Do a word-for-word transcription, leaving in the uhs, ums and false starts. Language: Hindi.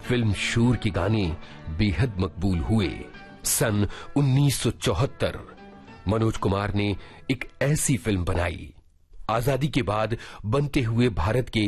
फिल्म शूर के गाने बेहद मकबूल हुए। सन उन्नीस सौ चौहत्तर मनोज कुमार ने एक ऐसी फिल्म बनाई, आजादी के बाद बनते हुए भारत के